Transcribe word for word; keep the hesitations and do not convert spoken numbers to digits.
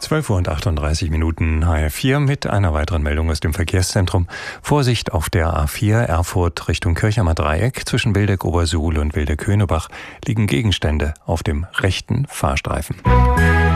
zwölf Uhr und achtunddreißig Minuten H F vier mit einer weiteren Meldung aus dem Verkehrszentrum. Vorsicht auf der A vier Erfurt Richtung Kirchheimer Dreieck. Zwischen Wildeck-Obersuhl und Wildeck-Höhnebach liegen Gegenstände auf dem rechten Fahrstreifen.